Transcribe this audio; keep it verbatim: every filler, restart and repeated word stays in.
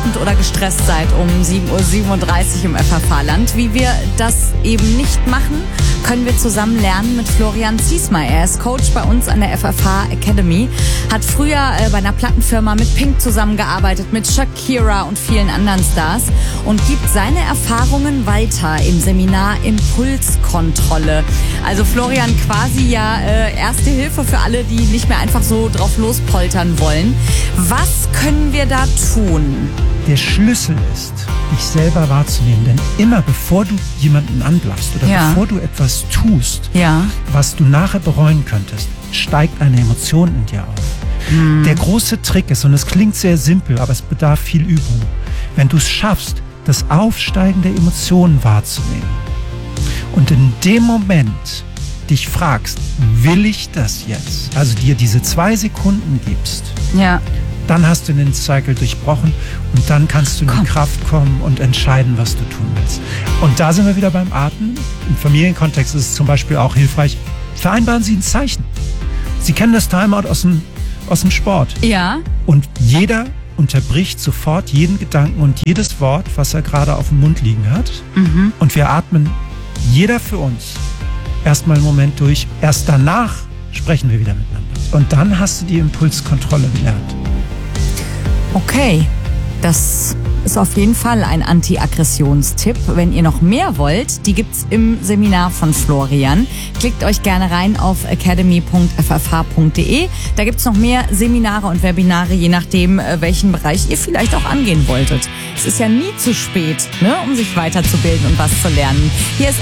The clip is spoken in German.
wütend oder gestresst seid um sieben Uhr siebenunddreißig im F F H-Land. Wie wir das eben nicht machen, können wir zusammen lernen mit Florian Ziesmer. Er ist Coach bei uns an der F F H Academy, hat früher äh, bei einer Plattenfirma mit Pink zusammengearbeitet, mit Shakira und vielen anderen Stars und gibt seine Erfahrungen weiter im Seminar Impulskontrolle. Also Florian, quasi ja äh, erste Hilfe für alle, die nicht mehr einfach so drauf lospoltern wollen. Was können wir da tun? Der Schlüssel ist, dich selber wahrzunehmen. Denn immer bevor du jemanden anblaffst oder ja. bevor du etwas tust, ja. was du nachher bereuen könntest, steigt eine Emotion in dir auf. Hm. Der große Trick ist, und es klingt sehr simpel, aber es bedarf viel Übung, wenn du es schaffst, das Aufsteigen der Emotionen wahrzunehmen und in dem Moment dich fragst, will ich das jetzt? Also dir diese zwei Sekunden gibst, ja. dann hast du den Cycle durchbrochen und dann kannst du in Komm. die Kraft kommen und entscheiden, was du tun willst. Und da sind wir wieder beim Atmen. Im Familienkontext ist es zum Beispiel auch hilfreich, vereinbaren Sie ein Zeichen. Sie kennen das Timeout aus dem, aus dem Sport. Ja. Und jeder unterbricht sofort jeden Gedanken und jedes Wort, was er gerade auf dem Mund liegen hat. Mhm. Und wir atmen jeder für uns erstmal einen Moment durch. Erst danach sprechen wir wieder miteinander. Und dann hast du die Impulskontrolle gelernt. Okay, das ist auf jeden Fall ein Anti-Aggressionstipp. Wenn ihr noch mehr wollt, die gibt's im Seminar von Florian. Klickt euch gerne rein auf academy punkt f f h punkt d e. Da gibt's noch mehr Seminare und Webinare, je nachdem, welchen Bereich ihr vielleicht auch angehen wolltet. Es ist ja nie zu spät, ne, um sich weiterzubilden und was zu lernen. Hier ist